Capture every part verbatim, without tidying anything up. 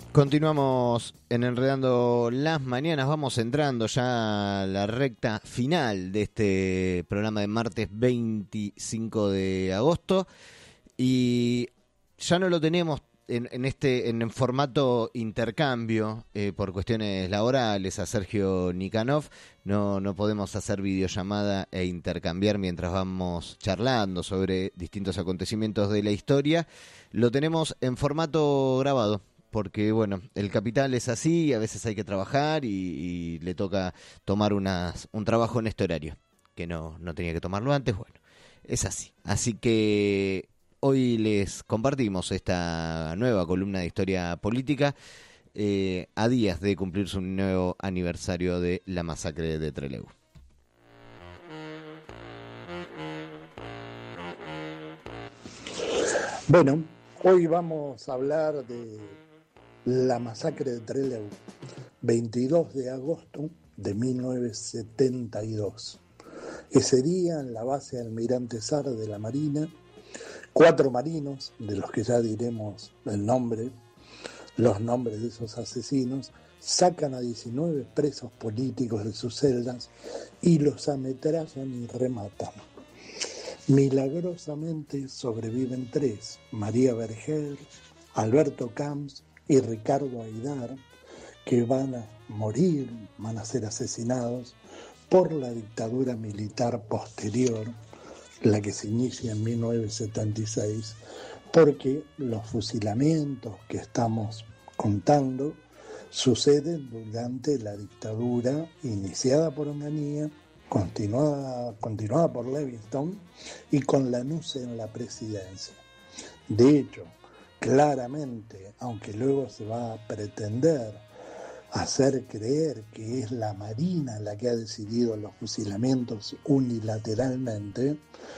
Continuamos en Enredando las Mañanas, vamos entrando ya a la recta final de este programa de martes veinticinco de agosto y ya no lo tenemos en, en este en, en formato intercambio eh, por cuestiones laborales a Sergio Nikanov, no, no podemos hacer videollamada e intercambiar mientras vamos charlando sobre distintos acontecimientos de la historia, lo tenemos en formato grabado. Porque, bueno, el capital es así, a veces hay que trabajar y, y le toca tomar unas, un trabajo en este horario, que no, no tenía que tomarlo antes, bueno, es así. Así que hoy les compartimos esta nueva columna de historia política eh, a días de cumplirse un nuevo aniversario de la masacre de Trelew. Bueno, hoy vamos a hablar de la masacre de Trelew, veintidós de agosto de mil novecientos setenta y dos. Ese día, en la base Almirante Sar de la Marina, cuatro marinos, de los que ya diremos el nombre, los nombres de esos asesinos, sacan a diecinueve presos políticos de sus celdas y los ametrallan y rematan. Milagrosamente sobreviven tres: María Berger, Alberto Camps y Ricardo Aydar, que van a morir, van a ser asesinados por la dictadura militar posterior, la que se inicia en mil novecientos setenta y seis, porque los fusilamientos que estamos contando suceden durante la dictadura iniciada por Onganía, continuada, continuada por Levingston y con Lanusse en la presidencia. De hecho, claramente, aunque luego se va a pretender hacer creer que es la Marina la que ha decidido los fusilamientos unilateralmente,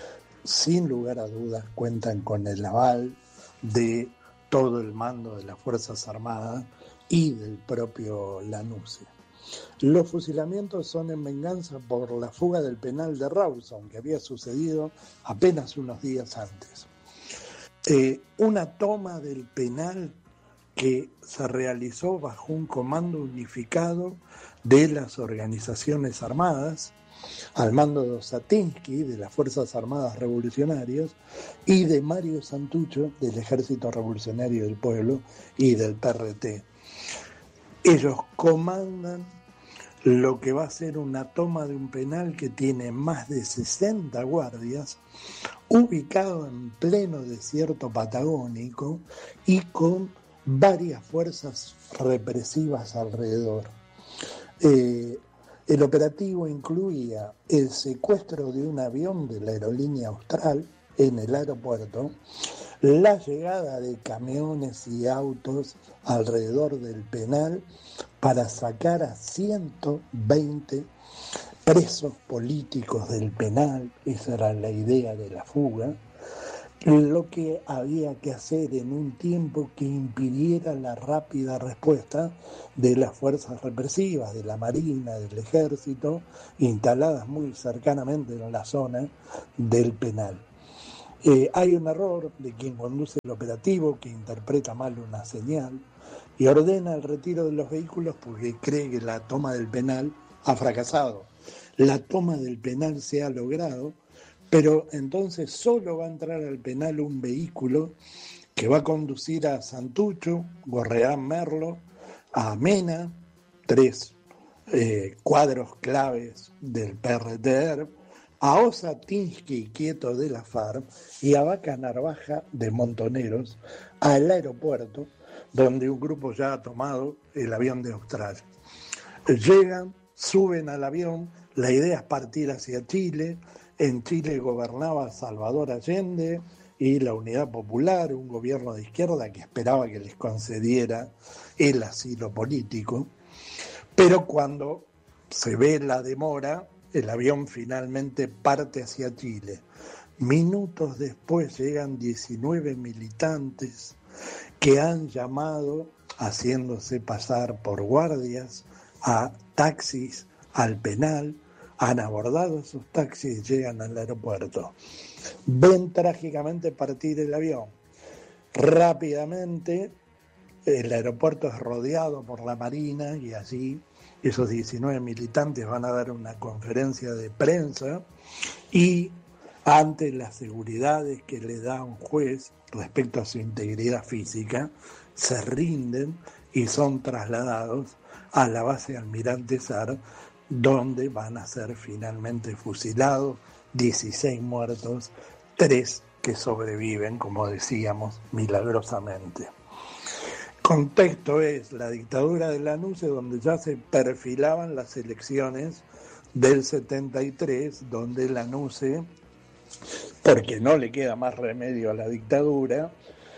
sin lugar a dudas cuentan con el aval de todo el mando de las Fuerzas Armadas y del propio Lanusse. Los fusilamientos son en venganza por la fuga del penal de Rawson, que había sucedido apenas unos días antes. Eh, una toma del penal que se realizó bajo un comando unificado de las organizaciones armadas, al mando de Osatinsky, de las Fuerzas Armadas Revolucionarias, y de Mario Santucho, del Ejército Revolucionario del Pueblo y del P R T. Ellos comandan lo que va a ser una toma de un penal que tiene más de sesenta guardias, ubicado en pleno desierto patagónico y con varias fuerzas represivas alrededor. Eh, el operativo incluía el secuestro de un avión de la aerolínea Austral en el aeropuerto, la llegada de camiones y autos alrededor del penal para sacar a ciento veinte presos políticos del penal, esa era la idea de la fuga, lo que había que hacer en un tiempo que impidiera la rápida respuesta de las fuerzas represivas, de la Marina, del Ejército, instaladas muy cercanamente en la zona del penal. Eh, hay un error de quien conduce el operativo, que interpreta mal una señal y ordena el retiro de los vehículos porque cree que la toma del penal ha fracasado. La toma del penal se ha logrado, pero entonces solo va a entrar al penal un vehículo que va a conducir a Santucho, Gorreán Merlo, a Mena, tres eh, cuadros claves del P R T E R, a Osatinsky Quieto de la FARC y a Vaca Narvaja de Montoneros al aeropuerto, donde un grupo ya ha tomado el avión de Australia. Llegan, suben al avión, la idea es partir hacia Chile. En Chile gobernaba Salvador Allende y la Unidad Popular, un gobierno de izquierda que esperaba que les concediera el asilo político. Pero cuando se ve la demora, el avión finalmente parte hacia Chile. Minutos después llegan diecinueve militantes que han llamado, haciéndose pasar por guardias, a taxis al penal. Han abordado esos taxis y llegan al aeropuerto. Ven trágicamente partir el avión. Rápidamente el aeropuerto es rodeado por la Marina y allí esos diecinueve militantes van a dar una conferencia de prensa y ante las seguridades que le da un juez respecto a su integridad física, se rinden y son trasladados a la base Almirante Sar, donde van a ser finalmente fusilados, dieciséis muertos, tres que sobreviven, como decíamos, milagrosamente. Contexto es la dictadura de Lanuse, donde ya se perfilaban las elecciones del setenta y tres, donde Lanuse, porque no le queda más remedio a la dictadura,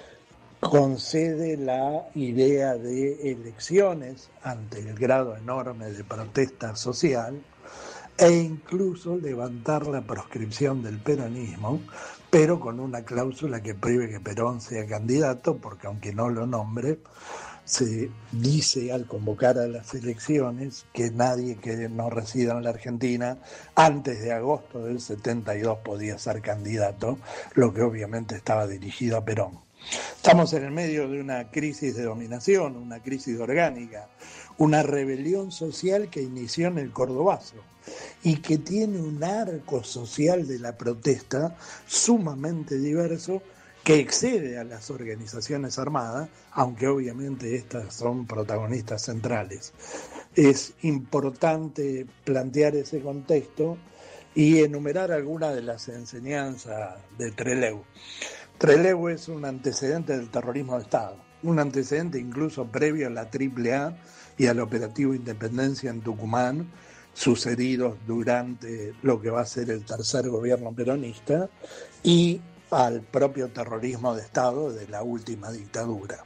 concede la idea de elecciones ante el grado enorme de protesta social e incluso levantar la proscripción del peronismo, pero con una cláusula que prohíbe que Perón sea candidato, porque aunque no lo nombre, se dice al convocar a las elecciones que nadie que no resida en la Argentina antes de agosto del setenta y dos podía ser candidato, lo que obviamente estaba dirigido a Perón. Estamos en el medio de una crisis de dominación, una crisis orgánica, una rebelión social que inició en el Cordobazo y que tiene un arco social de la protesta sumamente diverso que excede a las organizaciones armadas, aunque obviamente estas son protagonistas centrales. Es importante plantear ese contexto y enumerar algunas de las enseñanzas de Trelew. Trelew es un antecedente del terrorismo de Estado, un antecedente incluso previo a la triple A y al operativo Independencia en Tucumán, sucedidos durante lo que va a ser el tercer gobierno peronista, y al propio terrorismo de Estado de la última dictadura.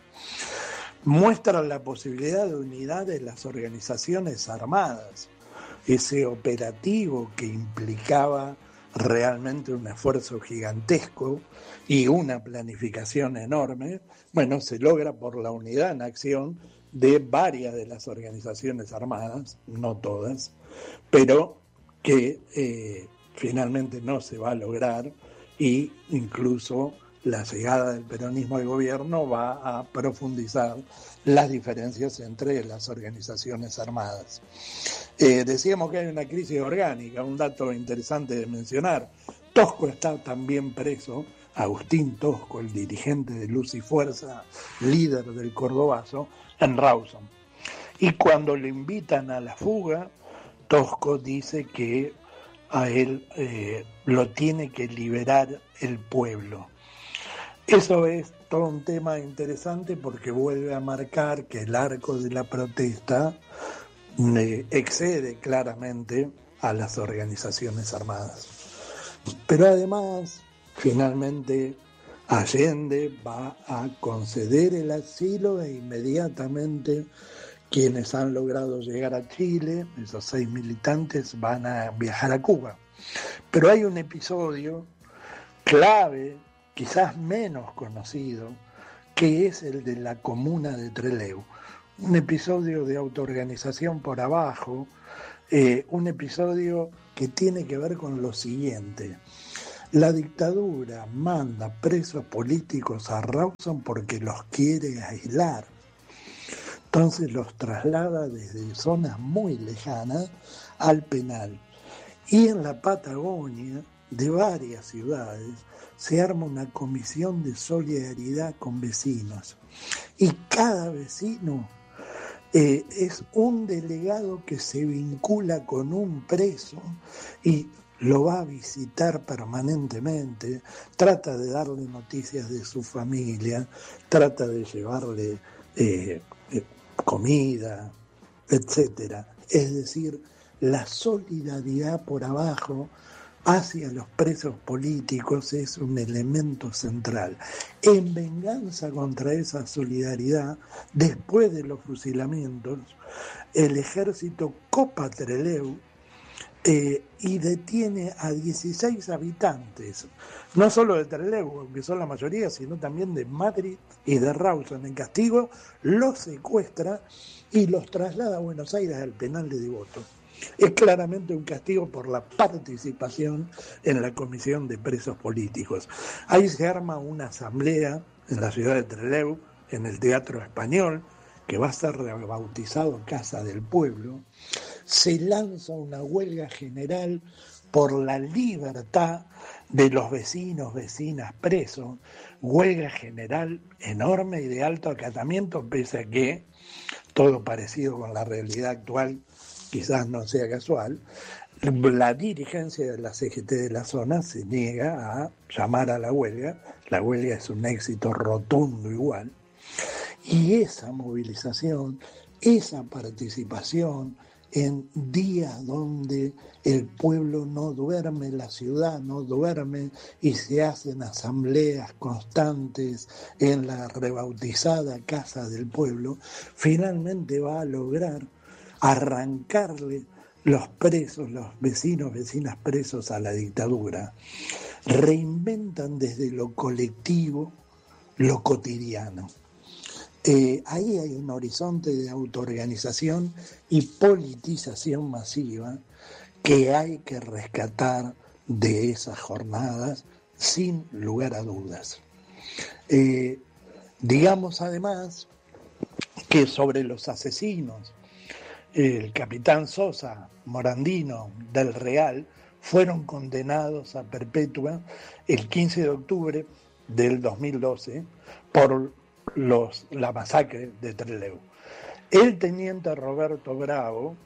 Muestra la posibilidad de unidad de las organizaciones armadas, ese operativo que implicaba realmente un esfuerzo gigantesco y una planificación enorme, bueno, se logra por la unidad en acción de varias de las organizaciones armadas, no todas, pero que eh, finalmente no se va a lograr, y incluso la llegada del peronismo al gobierno va a profundizar las diferencias entre las organizaciones armadas. Eh, decíamos que hay una crisis orgánica, un dato interesante de mencionar. Tosco está también preso, Agustín Tosco, el dirigente de Luz y Fuerza, líder del Cordobazo, en Rawson. Y cuando le invitan a la fuga, Tosco dice que a él eh, lo tiene que liberar el pueblo. Eso es todo un tema interesante porque vuelve a marcar que el arco de la protesta eh, excede claramente a las organizaciones armadas. Pero además, finalmente, Allende va a conceder el asilo e inmediatamente quienes han logrado llegar a Chile, esos seis militantes, van a viajar a Cuba. Pero hay un episodio clave, quizás menos conocido, que es el de la comuna de Trelew. Un episodio de autoorganización por abajo, eh, un episodio que tiene que ver con lo siguiente. La dictadura manda presos políticos a Rawson porque los quiere aislar. Entonces los traslada desde zonas muy lejanas al penal. Y en la Patagonia, de varias ciudades, se arma una comisión de solidaridad con vecinos. Y cada vecino eh, es un delegado que se vincula con un preso y lo va a visitar permanentemente, trata de darle noticias de su familia, trata de llevarle eh, eh, comida, etcétera. Es decir, la solidaridad por abajo hacia los presos políticos es un elemento central. En venganza contra esa solidaridad, después de los fusilamientos, el ejército copa Trelew eh, y detiene a dieciséis habitantes, no solo de Trelew, aunque son la mayoría, sino también de Madrid y de Rawson. En castigo los secuestra y los traslada a Buenos Aires al penal de Devoto. Es claramente un castigo por la participación en la comisión de presos políticos. Ahí se arma una asamblea en la ciudad de Trelew, en el Teatro Español, que va a ser rebautizado Casa del Pueblo, se lanza una huelga general por la libertad de los vecinos, vecinas presos, huelga general enorme y de alto acatamiento, pese a que todo parecido con la realidad actual quizás no sea casual. La dirigencia de la C G T de la zona se niega a llamar a la huelga, la huelga es un éxito rotundo igual, y esa movilización, esa participación en días donde el pueblo no duerme, la ciudad no duerme y se hacen asambleas constantes en la rebautizada Casa del Pueblo, finalmente va a lograr arrancarle los presos, los vecinos, vecinas presos a la dictadura. Reinventan desde lo colectivo lo cotidiano. Eh, ahí hay un horizonte de autoorganización y politización masiva que hay que rescatar de esas jornadas sin lugar a dudas. Eh, digamos además que sobre los asesinos, el capitán Sosa, Morandino, del Real, fueron condenados a perpetua el quince de octubre del dos mil doce por los, la masacre de Trelew. El teniente Roberto Bravo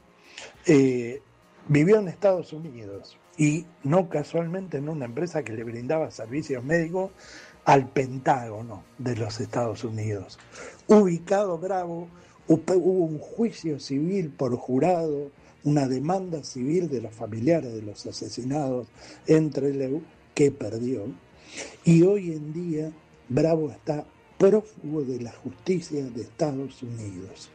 eh, vivió en Estados Unidos y no casualmente en una empresa que le brindaba servicios médicos al Pentágono de los Estados Unidos. Ubicado Bravo, hubo un juicio civil por jurado, una demanda civil de los familiares de los asesinados en Trelew que perdió, y hoy en día Bravo está prófugo de la justicia de Estados Unidos.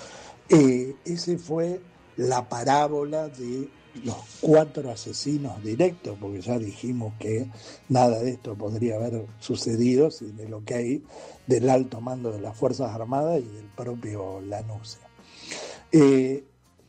Eh, ese fue la parábola de los cuatro asesinos directos, porque ya dijimos que nada de esto podría haber sucedido sin el ok del alto mando de las Fuerzas Armadas y del propio Lanusse. Eh,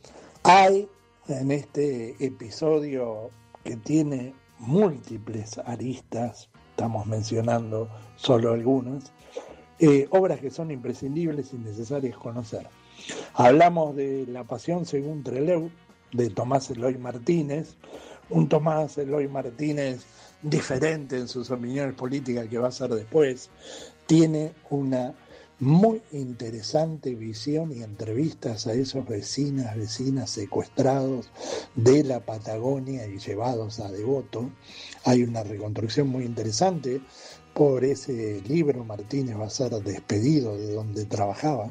hay en este episodio que tiene múltiples aristas, estamos mencionando solo algunas, eh, obras que son imprescindibles y necesarias conocer. Hablamos de La Pasión según Trelew, de Tomás Eloy Martínez, un Tomás Eloy Martínez diferente en sus opiniones políticas que va a ser después, tiene una muy interesante visión y entrevistas a esos vecinas, vecinas secuestrados de la Patagonia y llevados a Devoto. Hay una reconstrucción muy interesante. Por ese libro Martínez va a ser despedido de donde trabajaba.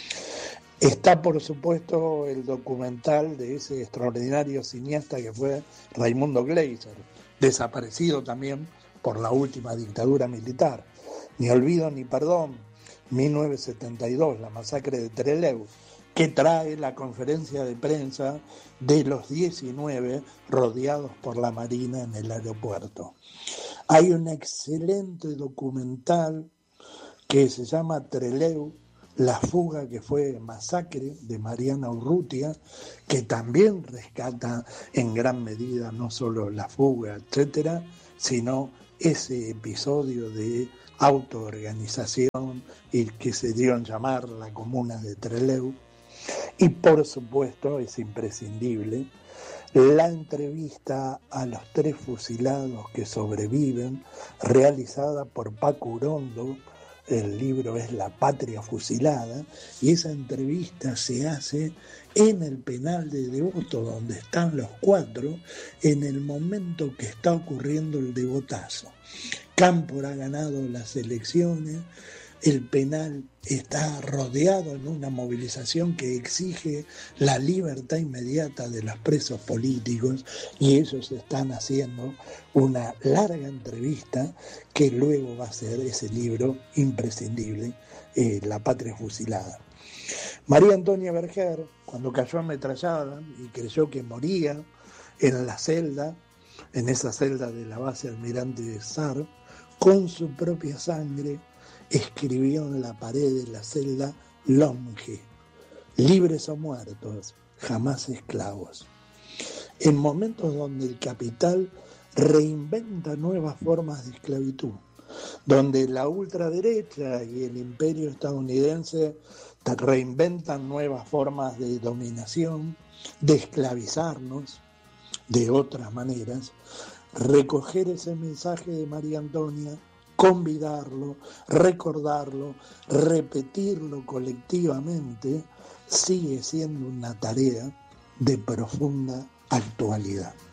Está, por supuesto, el documental de ese extraordinario cineasta que fue Raimundo Gleiser, desaparecido también por la última dictadura militar. Ni olvido ni perdón, mil novecientos setenta y dos, la masacre de Trelew, que trae la conferencia de prensa de los diecinueve rodeados por la Marina en el aeropuerto. Hay un excelente documental que se llama Trelew, la fuga que fue masacre, de Mariana Urrutia, que también rescata en gran medida no solo la fuga, etcétera, sino ese episodio de autoorganización y que se dio en llamar la comuna de Trelew. Y por supuesto es imprescindible la entrevista a los tres fusilados que sobreviven, realizada por Paco Urondo. El libro es La Patria Fusilada, y esa entrevista se hace en el penal de Devoto, donde están los cuatro, en el momento que está ocurriendo el devotazo. Cámpora ha ganado las elecciones, el penal está rodeado en una movilización que exige la libertad inmediata de los presos políticos, y ellos están haciendo una larga entrevista que luego va a ser ese libro imprescindible, eh, La Patria Fusilada. María Antonia Berger, cuando cayó ametrallada y creyó que moría en la celda, en esa celda de la base Almirante Sar, con su propia sangre escribió en la pared de la celda Longe: libres o muertos, jamás esclavos. En momentos donde el capital reinventa nuevas formas de esclavitud, donde la ultraderecha y el imperio estadounidense reinventan nuevas formas de dominación, de esclavizarnos de otras maneras, recoger ese mensaje de María Antonia, convidarlo, recordarlo, repetirlo colectivamente, sigue siendo una tarea de profunda actualidad.